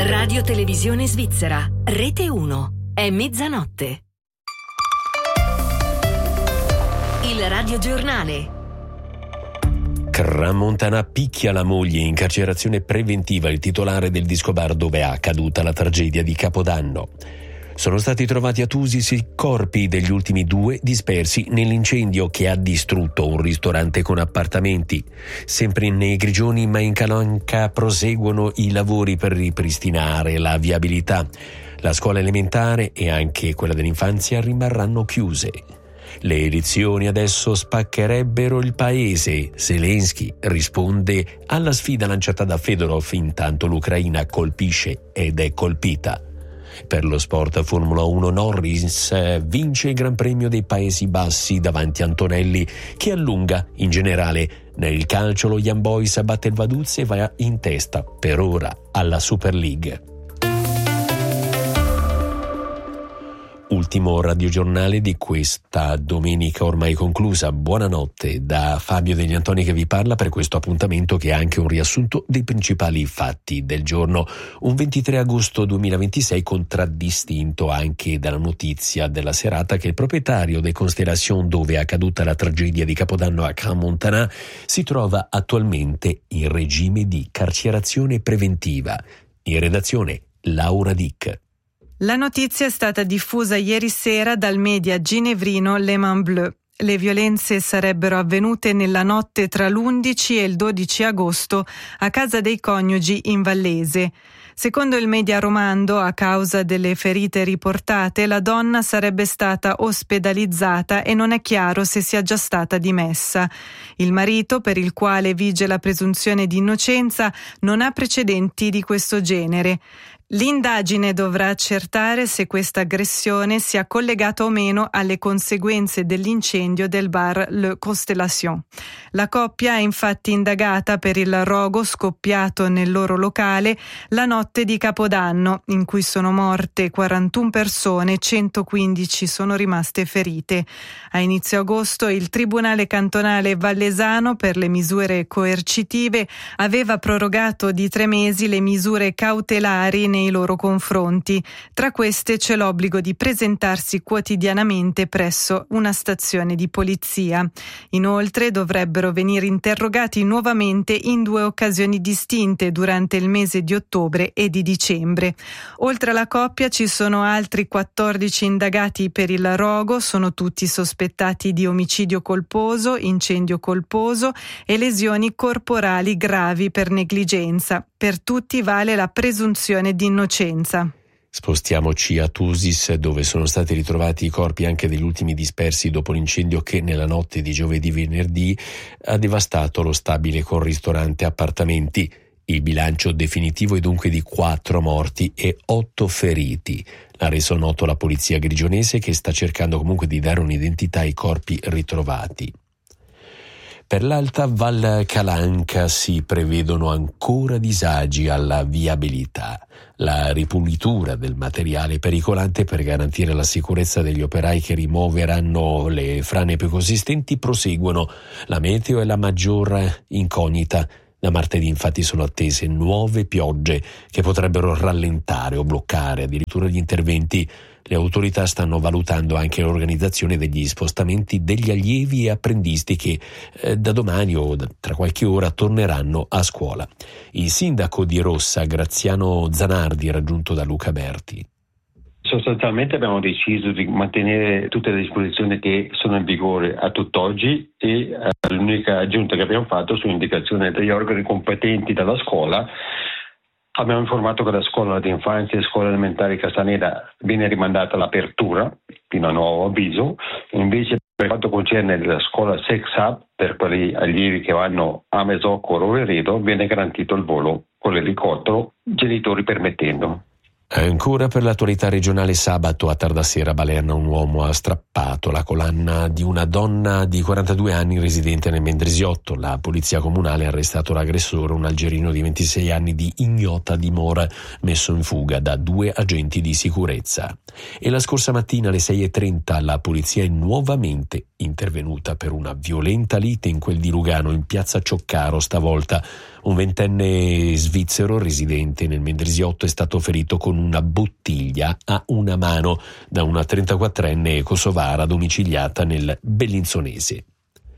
Radio Televisione Svizzera, Rete 1, è mezzanotte. Il radiogiornale. Crans-Montana picchia la moglie, in carcerazione preventiva il titolare del discobar dove è accaduta la tragedia di Capodanno. Sono stati trovati a Thusis i corpi degli ultimi 2 dispersi nell'incendio che ha distrutto un ristorante con appartamenti. Sempre nei Grigioni, ma in Calanca proseguono i lavori per ripristinare la viabilità. La scuola elementare e anche quella dell'infanzia rimarranno chiuse. Le elezioni adesso spaccherebbero il paese. Zelensky risponde alla sfida lanciata da Fedorov, intanto l'Ucraina colpisce ed è colpita. Per lo sport Formula 1, Norris vince il Gran Premio dei Paesi Bassi davanti a Antonelli, che allunga. In generale nel calcio lo Young Boys batte il Vaduz e va in testa per ora alla Super League. Ultimo radiogiornale di questa domenica ormai conclusa. Buonanotte da Fabio Degli Antoni che vi parla per questo appuntamento che è anche un riassunto dei principali fatti del giorno. Un 23 agosto 2026 contraddistinto anche dalla notizia della serata che il proprietario del Constellation, dove è accaduta la tragedia di Capodanno a Crans-Montana, si trova attualmente in regime di carcerazione preventiva. In redazione Laura Dick. La notizia è stata diffusa ieri sera dal media ginevrino Le Main Bleu. Le violenze sarebbero avvenute nella notte tra l'11 e il 12 agosto a casa dei coniugi in Vallese. Secondo il media romando, a causa delle ferite riportate, la donna sarebbe stata ospedalizzata e non è chiaro se sia già stata dimessa. Il marito, per il quale vige la presunzione di innocenza, non ha precedenti di questo genere. L'indagine dovrà accertare se questa aggressione sia collegata o meno alle conseguenze dell'incendio del bar Le Constellation. La coppia è infatti indagata per il rogo scoppiato nel loro locale la notte di Capodanno, in cui sono morte 41 persone, 115 sono rimaste ferite. A inizio agosto il Tribunale Cantonale Vallesano, per le misure coercitive, aveva prorogato di 3 mesi le misure cautelari nei loro confronti. Tra queste c'è l'obbligo di presentarsi quotidianamente presso una stazione di polizia. Inoltre dovrebbero venire interrogati nuovamente in 2 occasioni distinte durante il mese di ottobre e di dicembre. Oltre alla coppia ci sono altri 14 indagati per il rogo, sono tutti sospettati di omicidio colposo, incendio colposo e lesioni corporali gravi per negligenza. Per tutti vale la presunzione di innocenza. Spostiamoci a Thusis, dove sono stati ritrovati i corpi anche degli ultimi dispersi dopo l'incendio che nella notte di giovedì-venerdì ha devastato lo stabile con ristorante appartamenti. Il bilancio definitivo è dunque di 4 morti e 8 feriti. L'ha reso noto la polizia grigionese, che sta cercando comunque di dare un'identità ai corpi ritrovati. Per l'Alta Val Calanca si prevedono ancora disagi alla viabilità. La ripulitura del materiale pericolante per garantire la sicurezza degli operai che rimuoveranno le frane più consistenti proseguono. La meteo è la maggior incognita. Da martedì infatti sono attese nuove piogge che potrebbero rallentare o bloccare addirittura gli interventi. Le autorità stanno valutando anche l'organizzazione degli spostamenti degli allievi e apprendisti che da domani o tra qualche ora torneranno a scuola. Il sindaco di Rossa, Graziano Zanardi, raggiunto da Luca Berti. Sostanzialmente abbiamo deciso di mantenere tutte le disposizioni che sono in vigore a tutt'oggi e l'unica aggiunta che abbiamo fatto su indicazione degli organi competenti dalla scuola. Abbiamo informato che la scuola di infanzia e scuola elementare Castaneda viene rimandata all'apertura fino a nuovo avviso, invece per quanto concerne la scuola Sex Hub, per quegli allievi che vanno a Mesocco o Roveredo, viene garantito il volo con l'elicottero, genitori permettendo. Ancora per l'attualità regionale, sabato a tarda sera a Balerna un uomo ha strappato la collana di una donna di 42 anni residente nel Mendrisiotto. La polizia comunale ha arrestato l'aggressore, un algerino di 26 anni di ignota dimora, messo in fuga da 2 agenti di sicurezza. E la scorsa mattina alle 6:30 la polizia è nuovamente intervenuta per una violenta lite in quel di Lugano, in piazza Cioccaro. Stavolta un 20enne svizzero residente nel Mendrisiotto è stato ferito con una bottiglia a una mano da una 34enne kosovara domiciliata nel Bellinzonese.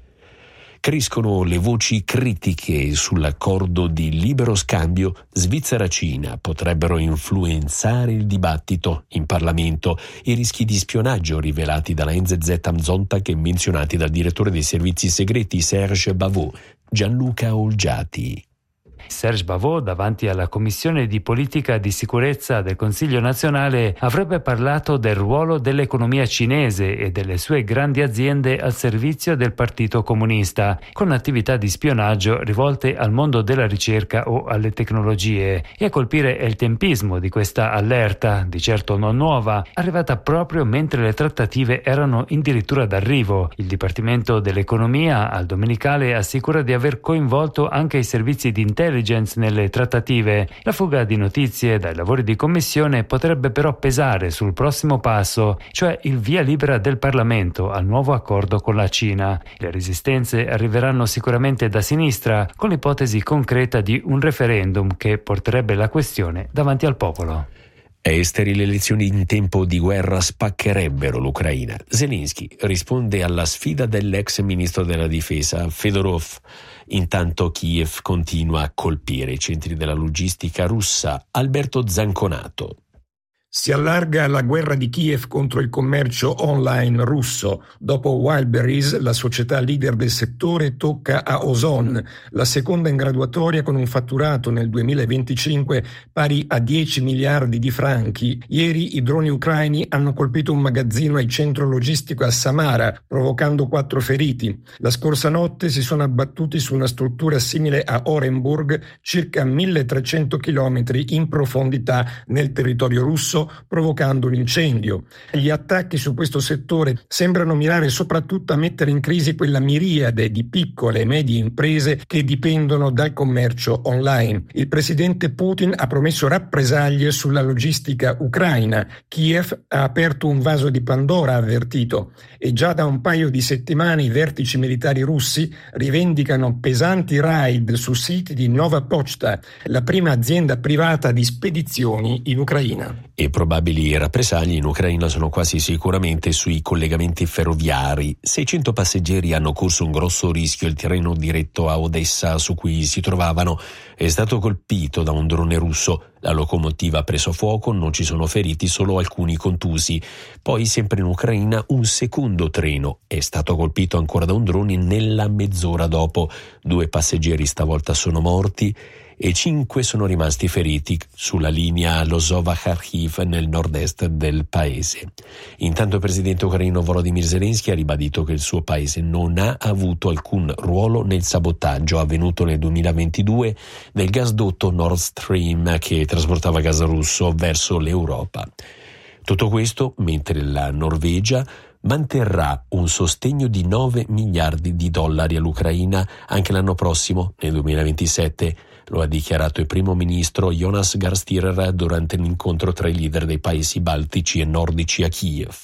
Crescono le voci critiche sull'accordo di libero scambio Svizzera-Cina, potrebbero influenzare il dibattito in Parlamento. I rischi di spionaggio rivelati dalla NZZ am Sonntag e menzionati dal direttore dei servizi segreti Serge Bavot, Gianluca Olgiati. Serge Bavot, davanti alla Commissione di Politica di Sicurezza del Consiglio nazionale, avrebbe parlato del ruolo dell'economia cinese e delle sue grandi aziende al servizio del Partito Comunista, con attività di spionaggio rivolte al mondo della ricerca o alle tecnologie. E a colpire è il tempismo di questa allerta, di certo non nuova, arrivata proprio mentre le trattative erano addirittura d'arrivo. Il Dipartimento dell'Economia al Domenicale assicura di aver coinvolto anche i servizi di intelligence nelle trattative. La fuga di notizie dai lavori di commissione potrebbe però pesare sul prossimo passo, cioè il via libera del Parlamento al nuovo accordo con la Cina. Le resistenze arriveranno sicuramente da sinistra, con l'ipotesi concreta di un referendum che porterebbe la questione davanti al popolo. Esteri, le elezioni in tempo di guerra spaccherebbero l'Ucraina. Zelensky risponde alla sfida dell'ex ministro della difesa Fedorov. Intanto Kiev continua a colpire i centri della logistica russa. Alberto Zanconato. Si allarga la guerra di Kiev contro il commercio online russo. Dopo Wildberries, la società leader del settore tocca a Ozon, la seconda in graduatoria con un fatturato nel 2025 pari a 10 miliardi di franchi. Ieri i droni ucraini hanno colpito un magazzino e centro logistico a Samara, provocando 4 feriti. La scorsa notte si sono abbattuti su una struttura simile a Orenburg, circa 1300 chilometri in profondità nel territorio russo, provocando un incendio. Gli attacchi su questo settore sembrano mirare soprattutto a mettere in crisi quella miriade di piccole e medie imprese che dipendono dal commercio online. Il presidente Putin ha promesso rappresaglie sulla logistica ucraina. Kiev ha aperto un vaso di Pandora, ha avvertito, e già da un paio di settimane i vertici militari russi rivendicano pesanti raid su siti di Nova Pochta, la prima azienda privata di spedizioni in Ucraina. E probabili rappresaglie in Ucraina sono quasi sicuramente sui collegamenti ferroviari. 600 passeggeri hanno corso un grosso rischio. Il treno diretto a Odessa su cui si trovavano è stato colpito da un drone russo. La locomotiva ha preso fuoco, non ci sono feriti, solo alcuni contusi. Poi, sempre in Ucraina, un secondo treno è stato colpito ancora da un drone nella mezz'ora dopo. 2 passeggeri stavolta sono morti e 5 sono rimasti feriti sulla linea Lozova-Kharkiv nel nord-est del paese. Intanto il presidente ucraino Volodymyr Zelensky ha ribadito che il suo paese non ha avuto alcun ruolo nel sabotaggio avvenuto nel 2022 del gasdotto Nord Stream che trasportava gas russo verso l'Europa. Tutto questo mentre la Norvegia manterrà un sostegno di 9 miliardi di dollari all'Ucraina anche l'anno prossimo, nel 2027. Lo ha dichiarato il primo ministro Jonas Gahr Støre durante l'incontro tra i leader dei paesi baltici e nordici a Kiev.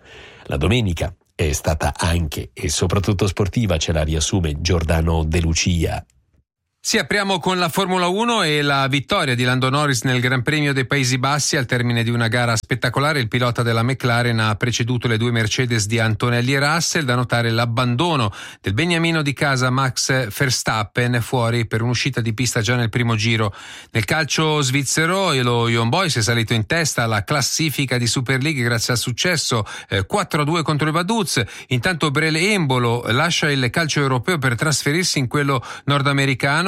La domenica è stata anche e soprattutto sportiva, ce la riassume Giordano De Lucia. Sì, apriamo con la Formula 1 e la vittoria di Lando Norris nel Gran Premio dei Paesi Bassi al termine di una gara spettacolare. Il pilota della McLaren ha preceduto le 2 Mercedes di Antonelli e Russell. Da notare l'abbandono del beniamino di casa Max Verstappen fuori per un'uscita di pista già nel primo giro. Nel calcio svizzero lo Young Boys è salito in testa alla classifica di Super League grazie al successo 4-2 contro il Vaduz. Intanto Brele Embolo lascia il calcio europeo per trasferirsi in quello nordamericano.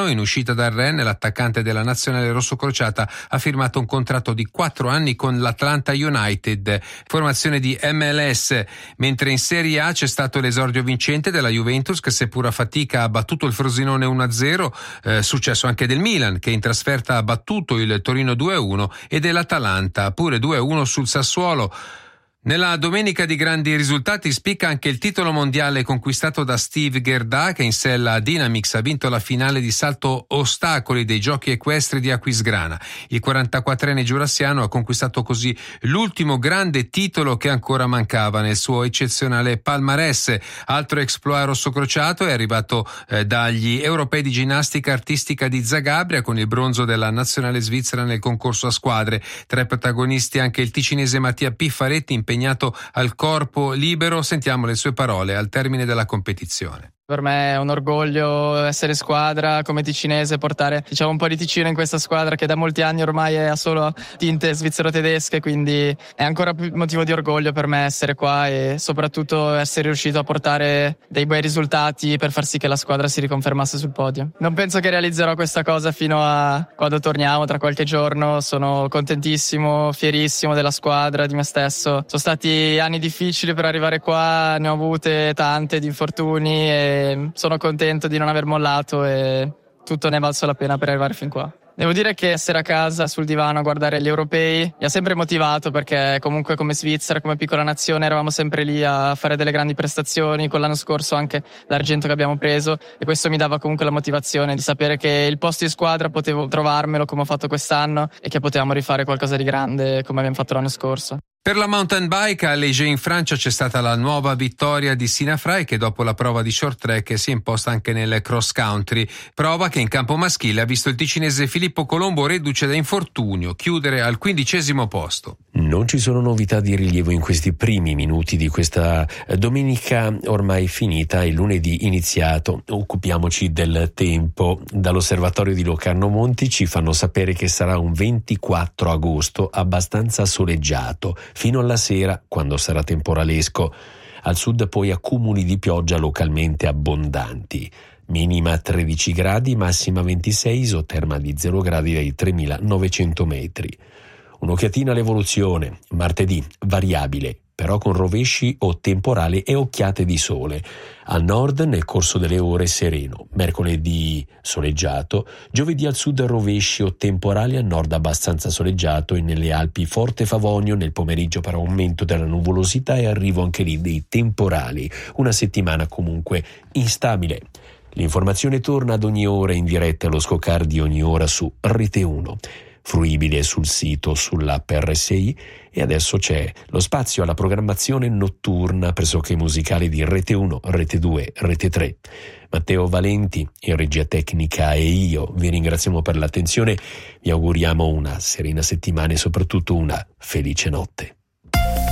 Milano. In uscita dal Rennes, l'attaccante della nazionale rossocrociata ha firmato un contratto di 4 anni con l'Atlanta United, formazione di MLS, mentre in Serie A c'è stato l'esordio vincente della Juventus che seppur a fatica ha battuto il Frosinone 1-0, successo anche del Milan che in trasferta ha battuto il Torino 2-1 e dell'Atalanta pure 2-1 sul Sassuolo. Nella domenica di grandi risultati spicca anche il titolo mondiale conquistato da Steve Gerda che in sella Dynamics ha vinto la finale di salto ostacoli dei giochi equestri di Aquisgrana. Il 44enne giurassiano ha conquistato così l'ultimo grande titolo che ancora mancava nel suo eccezionale palmarès. Altro exploit rossocrociato è arrivato dagli europei di ginnastica artistica di Zagabria con il bronzo della nazionale svizzera nel concorso a squadre. Tra i protagonisti anche il ticinese Mattia Piffaretti impegnato al corpo libero. Sentiamo le sue parole al termine della competizione. Per me è un orgoglio essere squadra come ticinese, portare un po' di Ticino in questa squadra che da molti anni ormai ha solo tinte svizzero-tedesche, quindi è ancora più motivo di orgoglio per me essere qua e soprattutto essere riuscito a portare dei bei risultati per far sì che la squadra si riconfermasse sul podio. Non penso che realizzerò questa cosa fino a quando torniamo tra qualche giorno. Sono contentissimo, fierissimo della squadra, di me stesso. Sono stati anni difficili per arrivare qua, ne ho avute tante di infortuni e sono contento di non aver mollato e tutto ne è valso la pena per arrivare fin qua. Devo dire che essere a casa sul divano a guardare gli europei mi ha sempre motivato perché comunque come Svizzera, come piccola nazione eravamo sempre lì a fare delle grandi prestazioni, con l'anno scorso anche l'argento che abbiamo preso e questo mi dava comunque la motivazione di sapere che il posto di squadra potevo trovarmelo come ho fatto quest'anno e che potevamo rifare qualcosa di grande come abbiamo fatto l'anno scorso. Per la mountain bike a Léger in Francia c'è stata la nuova vittoria di Sina Frey che dopo la prova di short track si è imposta anche nel cross country, prova che in campo maschile ha visto il ticinese Filippo Colombo reduce da infortunio chiudere al 15° posto. Non ci sono novità di rilievo in questi primi minuti di questa domenica ormai finita e lunedì iniziato. Occupiamoci del tempo. Dall'osservatorio di Locarno Monti ci fanno sapere che sarà un 24 agosto abbastanza soleggiato fino alla sera, quando sarà temporalesco. Al sud poi accumuli di pioggia localmente abbondanti. Minima 13 gradi, massima 26, isoterma di 0 gradi dai 3.900 metri. Un'occhiatina all'evoluzione. Martedì variabile, però con rovesci o temporale e occhiate di sole. Al nord nel corso delle ore sereno. Mercoledì soleggiato, giovedì al sud rovesci o temporali, al nord abbastanza soleggiato e nelle Alpi forte favonio, nel pomeriggio però aumento della nuvolosità e arrivo anche lì dei temporali. Una settimana comunque instabile. L'informazione torna ad ogni ora in diretta allo scoccar di ogni ora su Rete 1. Fruibile sul sito, sull'app RSI e adesso c'è lo spazio alla programmazione notturna pressoché musicale di Rete 1, Rete 2, Rete 3. Matteo Valenti in regia tecnica e io vi ringraziamo per l'attenzione, vi auguriamo una serena settimana e soprattutto una felice notte.